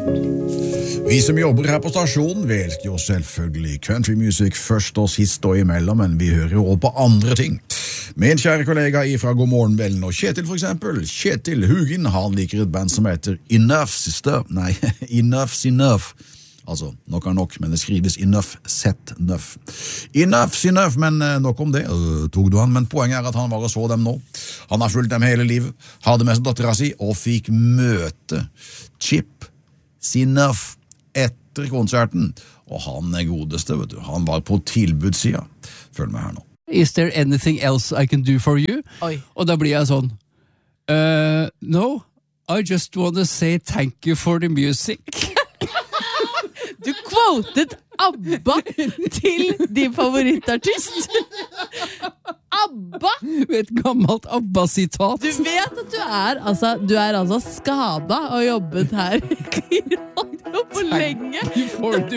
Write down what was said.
Vi som jobber her på stasjonen, vi elsker jo selvfølgelig country music først og sist og imellom, men vi hører jo også på andre ting. Min kjære kollega ifra God Morgen Vellen og Kjetil for eksempel, Kjetil Hugin, han liker et band som heter Enough's Enough. Altså, nok er nok, men det skrives Enough, set Nuff. Enough's Enough, men nok om det, tok du han, men poenget er at han var og så dem nå. Han har fulgt dem hele livet, hadde med seg datteren sin, og fikk møte Chip Enough etter konserten, og han er godeste, vet du. Han var på tilbudssida. Følg med her nå. Is there anything else I can do for you? Oi. Og da blir jeg sånn, no, I just want to say thank you for the music. Du quotet ABBA til din favorittartist. ABBA! Et gammelt ABBA-sitat. Du vet at du er altså skada og jobbet her i radio for lenge. For the